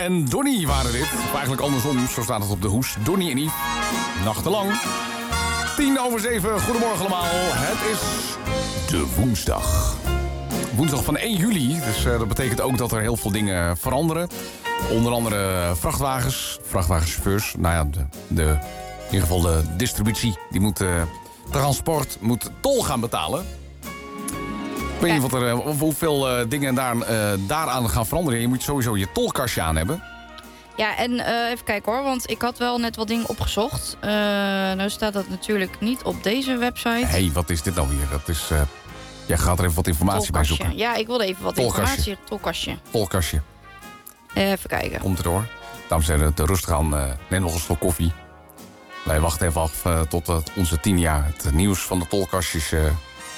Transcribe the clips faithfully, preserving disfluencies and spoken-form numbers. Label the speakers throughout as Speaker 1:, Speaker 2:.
Speaker 1: en Donnie waren dit. Of eigenlijk andersom, zo staat het op de hoes. Donnie en Yves, nachtenlang. Tien over zeven, goedemorgen allemaal. Het is de woensdag. Woensdag van één juli, dus uh, dat betekent ook dat er heel veel dingen veranderen. Onder andere vrachtwagens, vrachtwagenchauffeurs. Nou ja, de, de, in ieder geval de distributie, die moet, uh, transport moet tol gaan betalen. Ik weet niet wat er, of hoeveel uh, dingen daar, uh, daaraan gaan veranderen. Je moet sowieso je tolkastje aan hebben.
Speaker 2: Ja, en uh, even kijken hoor, want ik had wel net wat dingen opgezocht. Uh, nou staat dat natuurlijk niet op deze website.
Speaker 1: Hé, hey, wat is dit nou weer? Dat is, uh, jij gaat er even wat informatie bij zoeken.
Speaker 2: Ja, ik wilde even wat
Speaker 1: tolkastje.
Speaker 2: informatie. Tolkastje.
Speaker 1: Tolkastje.
Speaker 2: Even kijken.
Speaker 1: Komt erdoor. Dames en heren, te rustig aan. Uh, neem nog een slok koffie. Wij wachten even af uh, tot uh, onze tien jaar het nieuws van de tolkastjes... Uh,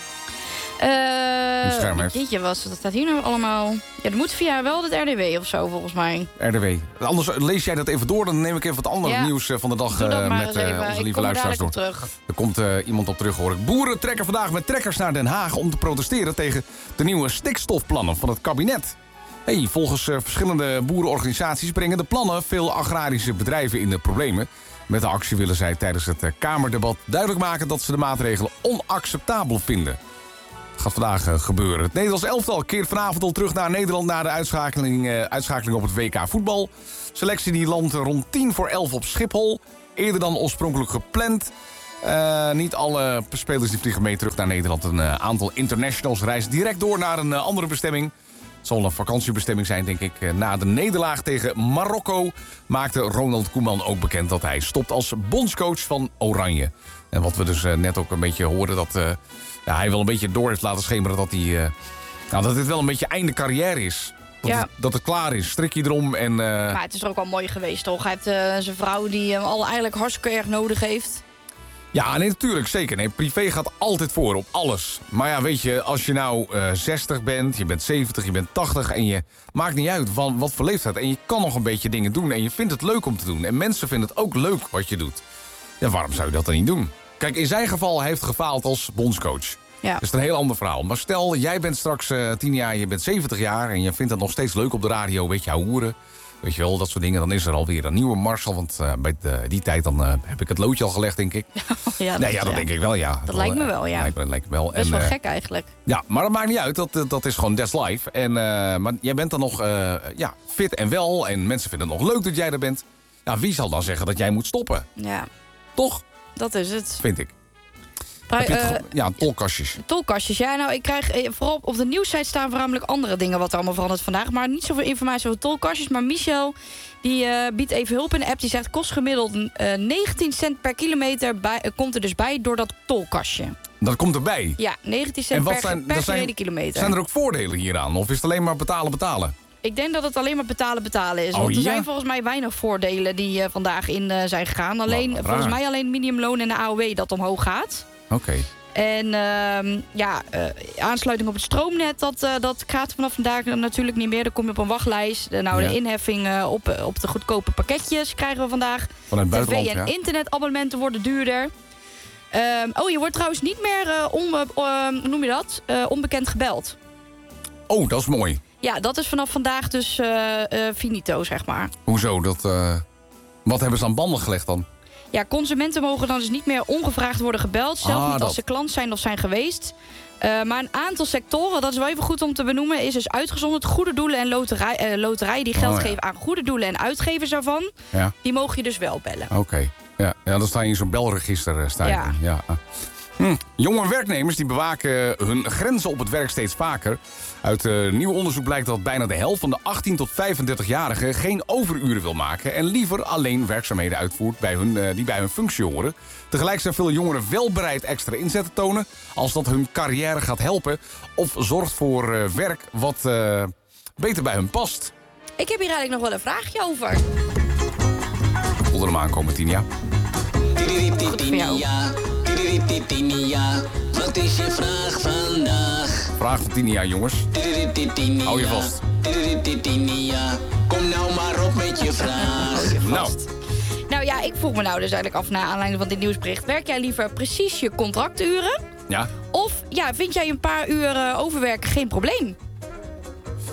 Speaker 2: Uh, jeetje, was, dat staat hier nou allemaal? Ja, dat moet via wel het R D W of zo, volgens mij.
Speaker 1: R D W. Anders lees jij dat even door, dan neem ik even wat andere ja. nieuws van de dag uh, met uh, onze lieve luisteraars door.
Speaker 2: Terug.
Speaker 1: Er komt uh, iemand op terug, hoor ik. Boeren trekken vandaag met trekkers naar Den Haag om te protesteren tegen de nieuwe stikstofplannen van het kabinet. Hey, volgens uh, verschillende boerenorganisaties brengen de plannen veel agrarische bedrijven in de problemen. Met de actie willen zij tijdens het uh, Kamerdebat duidelijk maken dat ze de maatregelen onacceptabel vinden. Gaat vandaag uh, gebeuren. Het Nederlands elftal keert vanavond al terug naar Nederland... na de uitschakeling, uh, uitschakeling op het W K voetbal. Selectie die landt rond tien voor elf op Schiphol. Eerder dan oorspronkelijk gepland. Uh, niet alle spelers die vliegen mee terug naar Nederland. Een uh, aantal internationals reizen direct door naar een uh, andere bestemming. Het zal een vakantiebestemming zijn, denk ik. Uh, na de nederlaag tegen Marokko maakte Ronald Koeman ook bekend... dat hij stopt als bondscoach van Oranje. En wat we dus uh, net ook een beetje hoorden... dat uh, ja, hij wel een beetje door heeft laten schemeren dat, hij, uh, nou, dat dit wel een beetje einde carrière is. Dat,
Speaker 2: ja.
Speaker 1: het, dat het klaar is. Strik je erom en... Uh...
Speaker 2: Maar het is er ook wel mooi geweest, toch? Hij heeft uh, zijn vrouw die hem al eigenlijk hartstikke erg nodig heeft.
Speaker 1: Ja, nee, natuurlijk, zeker. Nee, privé gaat altijd voor op alles. Maar ja, weet je, als je nou uh, zestig bent, je bent zeventig, je bent tachtig... en je maakt niet uit van wat voor leeftijd... en je kan nog een beetje dingen doen en je vindt het leuk om te doen. En mensen vinden het ook leuk wat je doet. Ja, waarom zou je dat dan niet doen? Kijk, in zijn geval, hij heeft gefaald als bondscoach.
Speaker 2: Ja.
Speaker 1: Dat is een heel ander verhaal. Maar stel, jij bent straks uh, tien jaar, je bent zeventig jaar... en je vindt het nog steeds leuk op de radio, weet je, hoeren. Weet je wel, dat soort dingen. Dan is er alweer een nieuwe Marcel. Want uh, bij de, die tijd dan uh, heb ik het loodje al gelegd, denk ik.
Speaker 2: ja, dat,
Speaker 1: nee, ja, dat
Speaker 2: ja.
Speaker 1: denk ik wel, ja.
Speaker 2: Dat
Speaker 1: dat
Speaker 2: lijkt
Speaker 1: wel,
Speaker 2: me wel, ja.
Speaker 1: Lijkt me, lijkt me wel.
Speaker 2: Dat is
Speaker 1: en,
Speaker 2: wel
Speaker 1: uh,
Speaker 2: gek eigenlijk.
Speaker 1: Ja, maar dat maakt niet uit. Dat, dat is gewoon that's life. En, uh, maar jij bent dan nog uh, ja, fit en wel. En mensen vinden het nog leuk dat jij er bent. Ja, wie zal dan zeggen dat jij moet stoppen?
Speaker 2: Ja.
Speaker 1: Toch?
Speaker 2: Dat is het.
Speaker 1: Vind ik.
Speaker 2: Pri-
Speaker 1: Heb je het
Speaker 2: uh,
Speaker 1: ge- ja, tolkastjes.
Speaker 2: Tolkastjes, ja. Nou, ik krijg eh, vooral op de nieuwssite staan voornamelijk andere dingen... wat er allemaal verandert vandaag. Maar niet zoveel informatie over tolkastjes. Maar Michel, die uh, biedt even hulp in de app. Die zegt, kost gemiddeld uh, negentien cent per kilometer... Bij, uh, komt er dus bij door dat tolkastje.
Speaker 1: Dat komt erbij?
Speaker 2: Ja, negentien cent per,
Speaker 1: zijn,
Speaker 2: per
Speaker 1: zijn,
Speaker 2: gereden kilometer.
Speaker 1: Zijn er ook voordelen hieraan? Of is het alleen maar betalen, betalen?
Speaker 2: Ik denk dat het alleen maar betalen, betalen is.
Speaker 1: Oh,
Speaker 2: want er
Speaker 1: ja?
Speaker 2: zijn volgens mij weinig voordelen die uh, vandaag in uh, zijn gegaan. Alleen,
Speaker 1: Wat
Speaker 2: volgens
Speaker 1: raar.
Speaker 2: mij alleen minimumloon en de A O W dat omhoog gaat.
Speaker 1: Oké. Okay.
Speaker 2: En uh, ja, uh, aansluiting op het stroomnet, dat, uh, dat gaat vanaf vandaag natuurlijk niet meer. Dan kom je op een wachtlijst. Uh, nou,
Speaker 1: ja.
Speaker 2: de inheffing uh, op, uh, op de goedkope pakketjes krijgen we vandaag.
Speaker 1: Vanuit het
Speaker 2: T V
Speaker 1: buitenland,
Speaker 2: en
Speaker 1: ja.
Speaker 2: internetabonnementen worden duurder. Uh, oh, je wordt trouwens niet meer, uh, on, uh, hoe noem je dat, uh, onbekend gebeld.
Speaker 1: Oh, dat is mooi.
Speaker 2: Ja, dat is vanaf vandaag dus uh, uh, finito, zeg maar.
Speaker 1: Hoezo? Dat, uh... Wat hebben ze aan banden gelegd dan?
Speaker 2: Ja, consumenten mogen dan dus niet meer ongevraagd worden gebeld. Zelfs
Speaker 1: Ah,
Speaker 2: niet
Speaker 1: dat.
Speaker 2: als ze klant zijn of zijn geweest. Uh, maar een aantal sectoren, dat is wel even goed om te benoemen... is dus uitgezonderd. Goede doelen en loterij, uh, loterij die geld
Speaker 1: Oh, ja.
Speaker 2: geven aan goede doelen en uitgevers daarvan...
Speaker 1: Ja.
Speaker 2: die mogen je dus wel bellen.
Speaker 1: Oké. Okay. Ja. ja, dan sta je in zo'n belregister. uh, Sta je
Speaker 2: Ja.
Speaker 1: in. Ja. Hm. Jonge werknemers die bewaken hun grenzen op het werk steeds vaker. Uit uh, nieuw onderzoek blijkt dat bijna de helft van de achttien tot vijfendertig-jarigen... geen overuren wil maken en liever alleen werkzaamheden uitvoert bij hun, uh, die bij hun functie horen. Tegelijk zijn veel jongeren wel bereid extra inzet te tonen... als dat hun carrière gaat helpen of zorgt voor uh, werk wat uh, beter bij hun past.
Speaker 2: Ik heb hier eigenlijk nog wel een vraagje over.
Speaker 1: Onder hem aankomen, Tinia.
Speaker 2: Goed voor jou.
Speaker 3: Tinia, wat is je vraag vandaag?
Speaker 1: Vraag van Tinia, jongens. Hou je vast.
Speaker 3: Tinia, kom nou maar op met je vraag.
Speaker 1: Nou,
Speaker 2: Nou ja, ik vroeg me nou dus eigenlijk af... naar aanleiding van dit nieuwsbericht... werk jij liever precies je contracturen?
Speaker 1: ja.
Speaker 2: Of ja, vind jij een paar uur uh, overwerken geen probleem?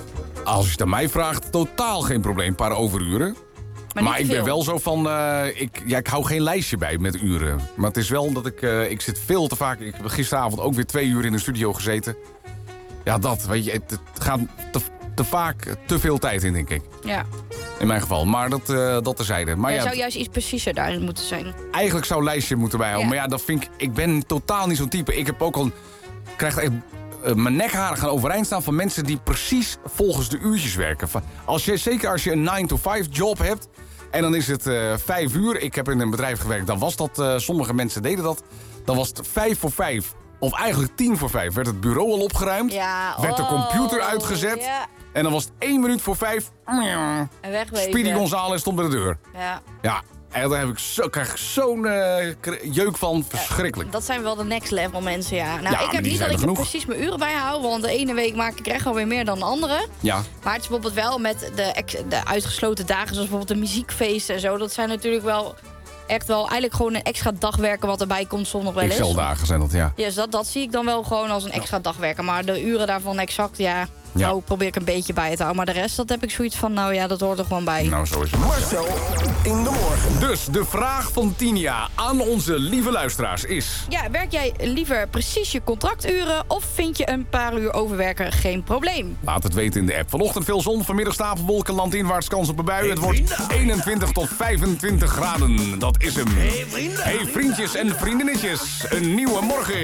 Speaker 1: Als je het aan mij vraagt, totaal geen probleem, een paar overuren.
Speaker 2: Maar,
Speaker 1: Maar ik ben
Speaker 2: veel.
Speaker 1: wel zo van, uh, ik, ja, ik hou geen lijstje bij met uren. Maar het is wel dat ik, uh, ik zit veel te vaak... Ik heb gisteravond ook weer twee uur in de studio gezeten. Ja, dat, weet je, het, het gaat te, te vaak te veel tijd in, denk ik.
Speaker 2: Ja.
Speaker 1: In mijn geval, maar dat, uh, dat terzijde. Maar
Speaker 2: Jij
Speaker 1: ja,
Speaker 2: zou juist iets preciezer daarin moeten zijn.
Speaker 1: eigenlijk zou een lijstje moeten bijhouden.
Speaker 2: Ja.
Speaker 1: Maar ja, dat vind ik... Ik ben totaal niet zo'n type. Ik heb ook al... Ik krijg echt... Uh, mijn nekharen gaan overeind staan van mensen die precies volgens de uurtjes werken. Van, als je, zeker als je een nine to five job hebt... En dan is het uh, vijf uur. Ik heb in een bedrijf gewerkt, dan was dat... Uh, sommige mensen deden dat. Dan was het vijf voor vijf. Of eigenlijk tien voor vijf. Werd het bureau al opgeruimd.
Speaker 2: Ja,
Speaker 1: werd de
Speaker 2: oh,
Speaker 1: computer uitgezet.
Speaker 2: Ja.
Speaker 1: En dan was het één minuut voor vijf.
Speaker 2: En wegwezen.
Speaker 1: Speedy Gonzales stond bij de deur.
Speaker 2: Ja.
Speaker 1: Ja, en daar heb ik zo, krijg ik zo'n uh, jeuk van. Verschrikkelijk.
Speaker 2: Dat zijn wel de next level mensen, ja. Nou,
Speaker 1: Ja,
Speaker 2: ik
Speaker 1: maar
Speaker 2: heb
Speaker 1: die
Speaker 2: niet
Speaker 1: zijn
Speaker 2: dat
Speaker 1: er
Speaker 2: ik er
Speaker 1: genoeg.
Speaker 2: precies mijn uren bij hou. Want de ene week maak ik echt alweer meer dan de andere.
Speaker 1: Ja.
Speaker 2: Maar het is bijvoorbeeld wel met de, ex, de uitgesloten dagen... zoals bijvoorbeeld de muziekfeesten en zo. Dat zijn natuurlijk wel echt wel eigenlijk gewoon een extra dagwerken... wat erbij komt zondag wel eens.
Speaker 1: Excel-dagen zijn dat, ja.
Speaker 2: Ja, dus dat, dat zie ik dan wel gewoon als een extra dagwerken. Maar de uren daarvan exact, ja...
Speaker 1: Ja.
Speaker 2: Nou, probeer ik een beetje bij te houden. Maar de rest, dat heb ik zoiets van... nou ja, dat hoort er gewoon bij.
Speaker 1: Nou, zo is het.
Speaker 4: Marcel in de morgen.
Speaker 1: Dus de vraag van Tinia aan onze lieve luisteraars is...
Speaker 2: Ja, werk jij liever precies je contracturen... of vind je een paar uur overwerken geen probleem?
Speaker 1: Laat het weten in de app. Vanochtend veel zon, vanmiddag stapelwolken, landinwaarts kans op een bui. Het wordt eenentwintig tot vijfentwintig graden. Dat is hem.
Speaker 4: Hey vrienden.
Speaker 1: Hey vriendjes en vriendinnetjes, een nieuwe morgen.